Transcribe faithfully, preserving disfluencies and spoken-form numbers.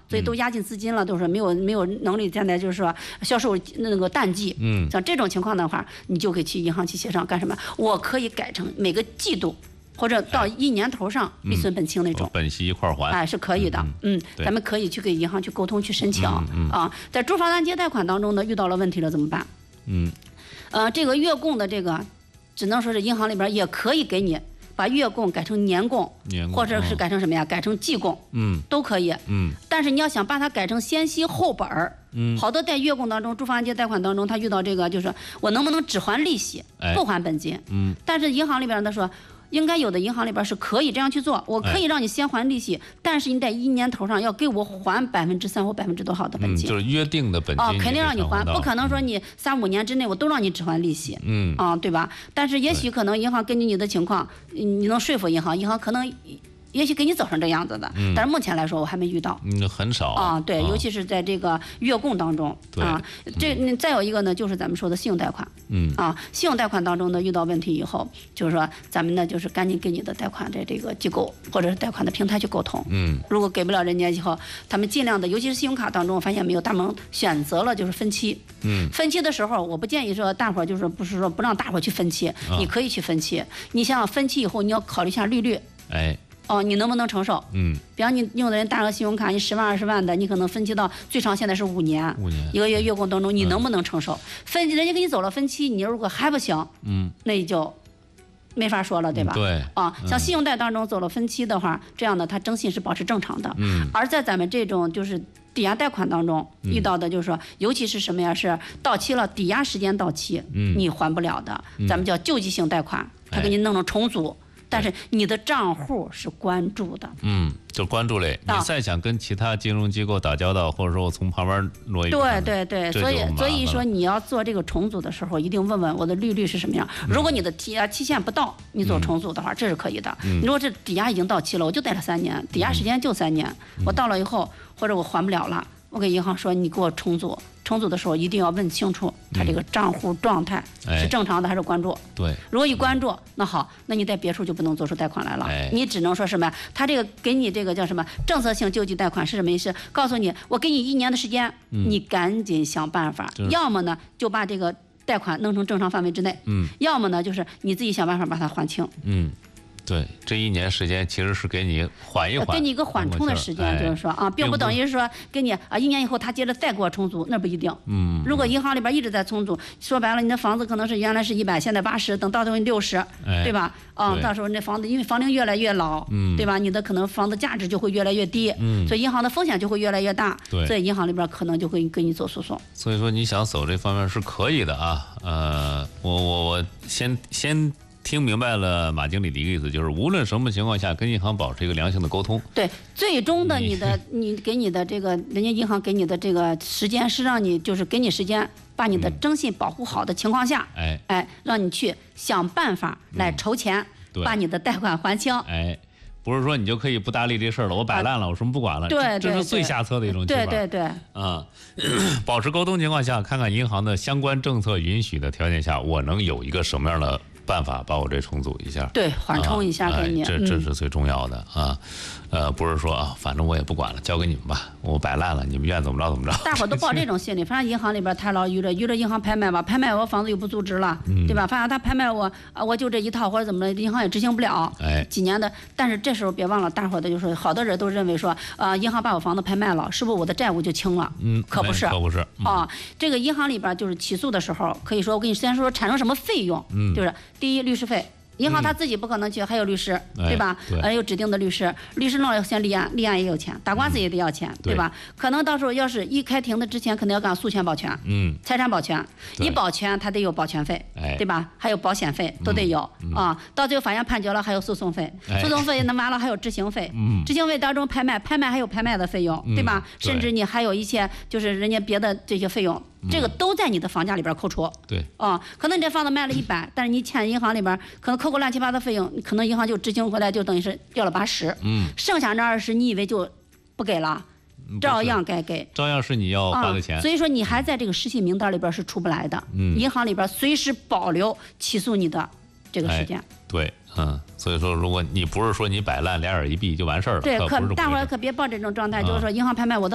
所以都押进资金了，都是没有没有能力，现在就是说销售那个淡季。嗯，像这种情况的话，你就可以去银行去协商干什么？我可以改成每个季度。或者到一年头上利损本清那种， 本息一块还， 哎，是可以的。嗯，咱们可以去给银行去沟通去申请啊。在住房按揭贷款当中呢，遇到了问题了怎么办？嗯，呃，这个月供的这个，只能说是银行里边也可以给你把月供改成年供，或者是改成什么呀？改成季供，嗯，都可以。嗯，但是你要想把它改成先息后本儿，嗯，好多在月供当中，住房按揭贷款当中，他遇到这个就是我能不能只还利息，不还本金？嗯，但是银行里边呢说。应该有的银行里边是可以这样去做，我可以让你先还利息，哎、但是你在一年头上要给我还百分之三或百分之多少的本金、 嗯，就是约定的本金。 哦，肯定让你还，不可能说你三五年之内我都让你只还利息。嗯，啊，对吧？但是也许可能银行根据你的情况，你能说服银行，银行可能。也许给你走成这样子的，嗯、但是目前来说我还没遇到， 嗯，很少啊，对，啊、尤其是在这个月供当中啊，这、嗯、再有一个呢，就是咱们说的信用贷款，嗯，啊，信用贷款当中呢遇到问题以后，就是说咱们呢就是赶紧跟你的贷款的这个机构或者是贷款的平台去沟通，嗯，如果给不了人家以后，他们尽量的，尤其是信用卡当中，我发现没有，他们选择了就是分期，嗯，分期的时候，我不建议说大伙就是不是说不让大伙去分期，啊、你可以去分期，你想想分期以后你要考虑一下利率，哎。哦，你能不能承受？嗯，比方你用的人大额信用卡，你十万二十万的，你可能分期到最长现在是五年，五年一个月月供当中，你能不能承受？嗯、分人家给你走了分期，你如果还不行，嗯，那你就没法说了，对吧？ 对啊，像信用贷当中走了分期的话，这样的它征信是保持正常的。嗯，而在咱们这种就是抵押贷款当中遇到的，就是说，尤其是什么呀？是到期了，抵押时间到期，嗯，你还不了的，咱们叫救济性贷款，他给你弄成重组。但是你的账户是关注的， 嗯，就关注类。你再想跟其他金融机构打交道，或者说我从旁边挪一， 对对对，所以所以说你要做这个重组的时候，一定问问我的利率是什么样。如果你的抵押期限不到，你做重组的话，这是可以的。你如果这抵押已经到期了，我就贷了三年，抵押时间就三年，我到了以后或者我还不了了，我给银行说你给我重组。重组的时候一定要问清楚他这个账户状态是正常的还是关注。 对， 如果一关注，那好，那你在别处就不能做出贷款来了，你只能说什么呀？他这个给你这个叫什么政策性救济贷款是什么意思？告诉你，我给你一年的时间，你赶紧想办法，要么呢就把这个贷款弄成正常范围之内，嗯，要么呢就是你自己想办法把它还清， 嗯。对，这一年时间其实是给你缓一缓， 给你一个缓冲的时间，就是说啊，并不等于是说给你啊一年以后他接着再给我重组，那不一定。嗯，如果银行里边一直在重组，说白了，你的房子可能是原来是一百，现在八十，等到时候六十，对吧？啊，到时候那房子因为房龄越来越老，嗯，对吧？你的可能房子价值就会越来越低，嗯，所以银行的风险就会越来越大， 对， 所以银行里边可能就会跟你做诉讼。 所以说你想走这方面是可以的啊，呃，我我我先先。听明白了马经理的一个意思，就是无论什么情况下，跟银行保持一个良性的沟通。 对，最终的你的你给你的这个，人家银行给你的这个时间是让你就是给你时间，把你的征信保护好的情况下，哎哎，让你去想办法来筹钱，嗯、把你的贷款还清。 哎。不是说你就可以不搭理这事儿了，我摆烂了，我什么不管了， 对， 这是最下策的一种情况。 对对对， 啊，保持沟通情况下，看看银行的相关政策允许的条件下，我能有一个什么样的办法把我这重组一下， 对，缓冲一下给你， 啊哎、这这是最重要的啊。呃，不是说啊，反正我也不管了，交给你们吧，我摆烂了，你们愿怎么着怎么着。 大伙儿都抱这种心理，反正银行里边太老余着，余着银行拍卖吧，拍卖我房子又不租值了，嗯、对吧？反正他拍卖我啊，我就这一套或者怎么的，银行也执行不了。哎，几年的，但是这时候别忘了，大伙儿的就是好多人都认为说，啊、呃，银行把我房子拍卖了，是不是我的债务就清了？嗯，可不是， 可不是。 嗯、啊，这个银行里边就是起诉的时候，可以说我跟你先说产生什么费用，嗯，就是第一律师费。银行他自己不可能去，还有律师， 嗯、 对吧？ 对， 呃，有指定的律师，律师弄了先立案，立案也有钱，打官司也得要钱，嗯、对吧？可能到时候要是一开庭的之前，可能要干诉权保全，嗯，财产保全，你保全他得有保全费， 哎、 对吧？还有保险费都得有、嗯、啊。到最后法院判决了，还有诉讼费，哎、诉讼费那完了还有执行费，嗯，执行费当中拍卖，拍卖还有拍卖的费用， 嗯、 对吧？甚至你还有一些就是人家别的这些费用。这个都在你的房价里边扣除， 对， 啊，可能你这房子卖了一百，但是你欠银行里边可能扣个乱七八糟费用，可能银行就执行回来就等于是掉了八十，嗯，剩下那二十你以为就不给了，照样该给， 照样是你要花的钱、 啊，所以说你还在这个失信名单里边是出不来的，嗯，银行里边随时保留起诉你的这个时间， 哎、对。嗯，所以说，如果你不是说你摆烂俩眼一闭就完事儿了， 对， 可大伙儿可别抱这种状态，就是说银行拍卖我的。